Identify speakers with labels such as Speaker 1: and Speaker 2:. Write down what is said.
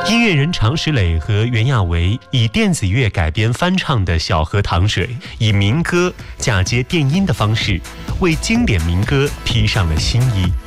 Speaker 1: 音乐人常石磊和袁娅维以电子乐改编翻唱的《小河淌水》，以民歌嫁接电音的方式，为经典民歌披上了新衣。